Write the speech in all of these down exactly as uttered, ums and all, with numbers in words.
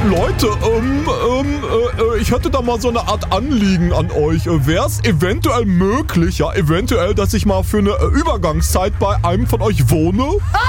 Leute, ähm, ähm, äh, ich hätte da mal so eine Art Anliegen an euch. Wäre es eventuell möglich, ja, eventuell, dass ich mal für eine äh, Übergangszeit bei einem von euch wohne?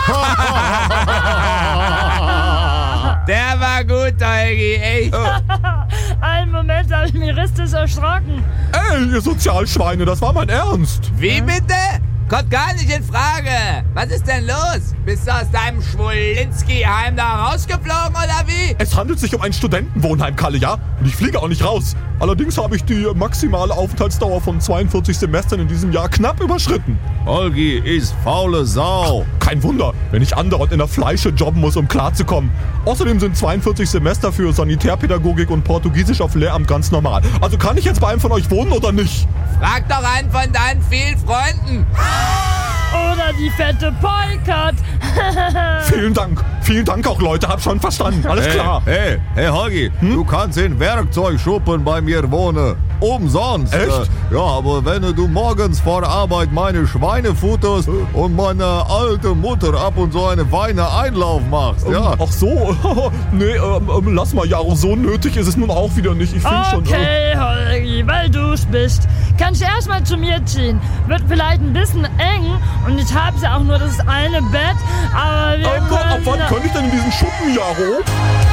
Der war gut, Holgi, echt. Einen Moment, habe ich mich richtig erschrocken. Ey, ihr Sozialschweine, das war mein Ernst. Wie bitte? Kommt gar nicht in Frage. Was ist denn los? Bist du aus deinem Schwolinski-Heim da rausgeflogen oder wie? Es handelt sich um ein Studentenwohnheim, Kalle, ja? Und ich fliege auch nicht raus. Allerdings habe ich die maximale Aufenthaltsdauer von zweiundvierzig Semestern in diesem Jahr knapp überschritten. Holgi ist faule Sau. Ach, kein Wunder, wenn ich andauernd in der Fleische jobben muss, um klarzukommen. Außerdem sind zweiundvierzig Semester für Sanitärpädagogik und Portugiesisch auf Lehramt ganz normal. Also kann ich jetzt bei einem von euch wohnen oder nicht? Frag doch einen von deinen vielen Freunden. Oder die fette Polkat. Vielen Dank. Vielen Dank auch, Leute. Hab schon verstanden. Alles hey, klar. Hey, hey Holgi, hm? du kannst in Werkzeugschuppen bei mir wohnen. Umsonst. Echt? Äh, ja, aber wenn du morgens vor Arbeit meine Schweine futterst äh. und meine alte Mutter ab und zu eine feine Einlauf machst, ähm, ja. Ach so. nee, ähm, ähm, lass mal, Jaro. So nötig ist es nun auch wieder nicht. Ich finde schon... Okay, Holgi, weil du's bist. Kannst du erstmal zu mir ziehen. Wird vielleicht ein bisschen eng und ich hab's ja auch nur das eine Bett, aber wir Äh, können... ab wann könnte ich denn in diesen Schuppen, Jaro?